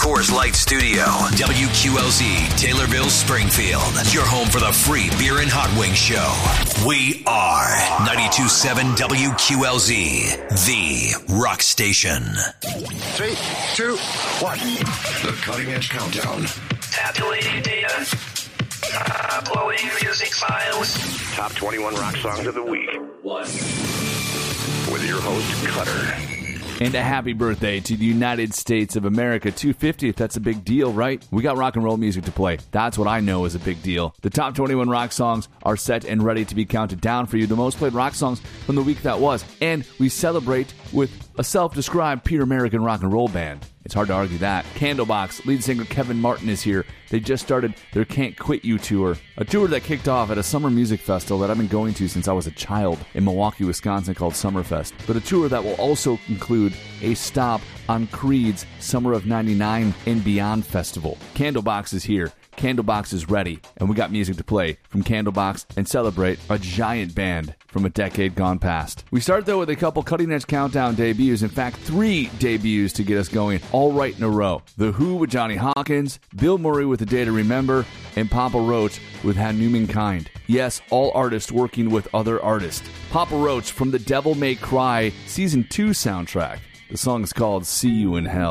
Coors Light Studio. WQLZ, Taylorville, Springfield. Your home for the free beer and hot wing show. We are 92.7 WQLZ, the rock station. 3, 2, 1. The Cutting Edge Countdown. Tabulating data. Uploading music files. Top 21 rock songs of the week. 1. With your host, Cutter. And a happy birthday to the United States of America. 250th, that's a big deal, right? We got rock and roll music to play. That's what I know is a big deal. The top 21 rock songs are set and ready to be counted down for you. The most played rock songs from the week that was. And we celebrate with a self-described pure American rock and roll band. It's hard to argue that. Candlebox lead singer Kevin Martin is here. They just started their Can't Quit You tour, a tour that kicked off at a summer music festival that I've been going to since I was a child in Milwaukee, Wisconsin called Summerfest, but a tour that will also include a stop on Creed's Summer of 99 and Beyond Festival. Candlebox is here. Candlebox is ready, and we got music to play from Candlebox and celebrate a giant band from a decade gone past. We start, though, with a couple cutting-edge countdown debuts. In fact, 3 debuts to get us going, all right in a row. The Who with Johnny Hawkins, Bill Murray with A Day to Remember, and Papa Roach with How Humankind. Yes, all artists working with other artists. Papa Roach from the Devil May Cry Season 2 soundtrack. The song is called See You in Hell.